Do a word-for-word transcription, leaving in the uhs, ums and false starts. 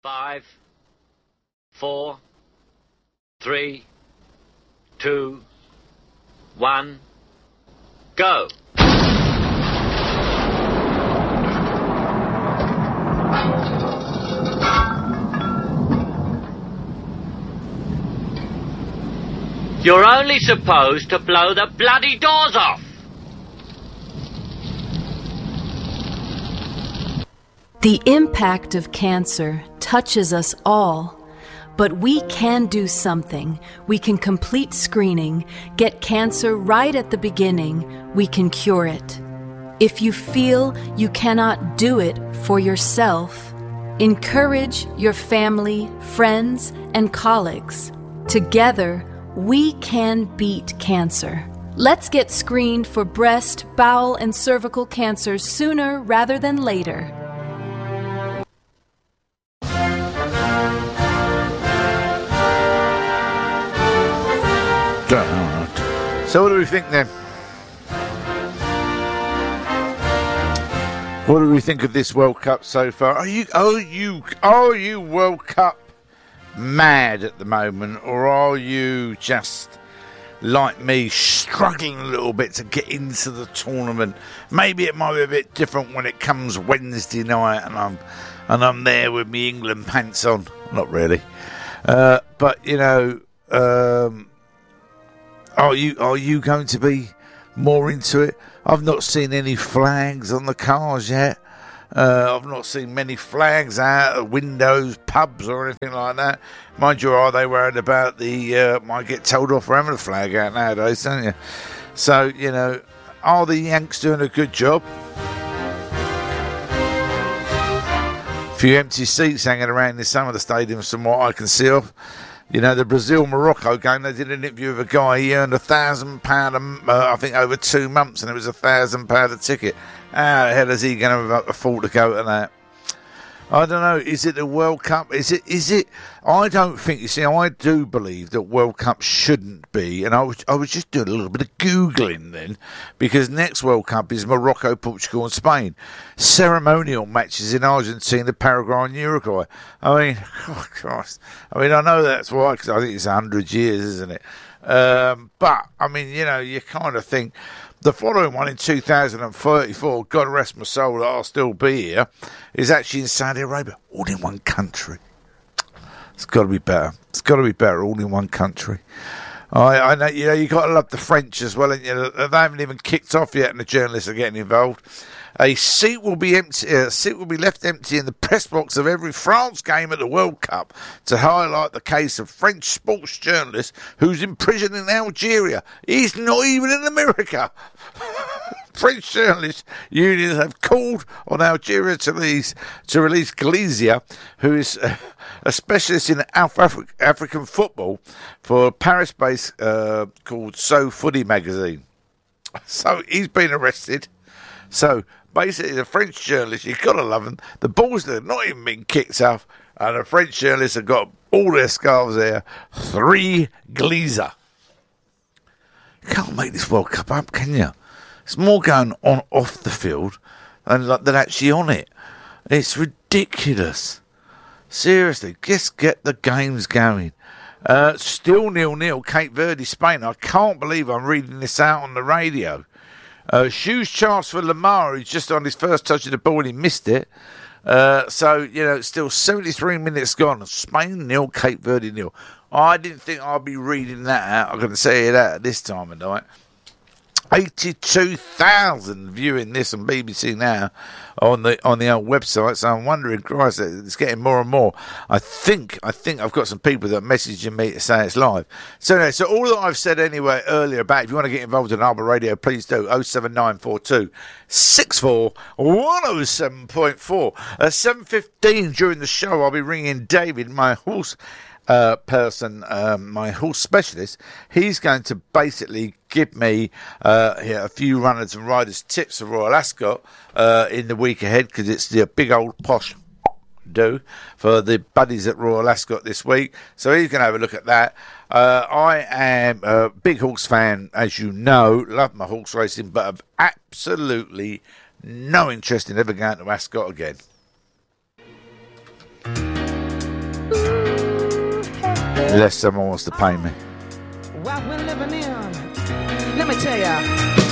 Five, four, three, two, one, go. You're only supposed to blow the bloody doors off. The impact of cancer touches us all, but we can do something. We can complete screening, get cancer right at the beginning. We can cure it. If you feel you cannot do it for yourself, encourage your family, friends, and colleagues. Together, we can beat cancer. Let's get screened for breast, bowel, and cervical cancers sooner rather than later. So what do we think then? What do we think of this World Cup so far? Are you, are you, are you World Cup mad at the moment, or are you just like me, struggling a little bit to get into the tournament? Maybe it might be a bit different when it comes Wednesday night, and I'm and I'm there with me England pants on. Not really, uh, but you know. Um, Are you are you going to be more into it? I've not seen any flags on the cars yet. Uh, I've not seen many flags out of windows, pubs, or anything like that. Mind you, are they worried about the uh, might get told off for having a flag out nowadays, don't you? So, you know, are the Yanks doing a good job? A few empty seats hanging around in some of the stadiums from what I can see of. You know, the Brazil-Morocco game, they did an interview with a guy. He earned a thousand pound, uh, I think, over two months, and it was a thousand pound a ticket. How the hell is he going to afford to go to that? I don't know. Is it the World Cup? Is it? Is it? I don't think. You see, I do believe that World Cup shouldn't be. And I was, I was just doing a little bit of googling then, because next World Cup is Morocco, Portugal, and Spain. Ceremonial matches in Argentina, Paraguay, and Uruguay. I mean, oh Christ. I mean, I know that's why, because I think it's a hundred years, isn't it? Um, but I mean, you know, you kind of think. The following one in two thousand thirty-four, God rest my soul, I'll still be here, is actually in Saudi Arabia, all in one country. It's got to be better. It's got to be better, all in one country. I, I know, you know, you got to love the French as well, and you know, they haven't even kicked off yet, and the journalists are getting involved. A seat will be empty. A seat will be left empty in the press box of every France game at the World Cup to highlight the case of French sports journalist who's in prison in Algeria. He's not even in America. French journalist unions have called on Algeria to release to release Galizia, who is uh, a specialist in South Afri- African football for a Paris-based uh, called So Footy magazine. So he's been arrested. So basically, the French journalists, you've got to love them. The balls that have not even been kicked off, and the French journalists have got all their scarves there. Three Galiza. You can't make this World Cup up, can you? It's more going on off the field than, than actually on it. It's ridiculous. Seriously, just get the games going. Uh, still nil-nil, Cape Verde, Spain. I can't believe I'm reading this out on the radio. Uh, shoes chance for Lamar, who's just on his first touch of the ball and he missed it. Uh, so, you know, still seventy-three minutes gone. Spain nil, Cape Verde nil. I didn't think I'd be reading that out. I'm going to say that at this time of night. eighty-two thousand viewing this on B B C Now on the on the old website. So I'm wondering, Christ, it's getting more and more. I think I think I've got some people that are messaging me to say it's live. So anyway, so all that I've said anyway earlier about, if you want to get involved in Arbor Radio, please do. oh seven nine four two six four one oh seven point four. At seven fifteen during the show, I'll be ringing David, my horse Uh, person, um, my horse specialist. He's going to basically give me uh, yeah, a few runners and riders tips for Royal Ascot uh, in the week ahead, because it's the big old posh do for the buddies at Royal Ascot this week. So he's going to have a look at that. Uh, I am a big horse fan, as you know, love my horse racing, but have absolutely no interest in ever going to Ascot again. Unless someone wants to pay me. What we're living in, let me tell ya.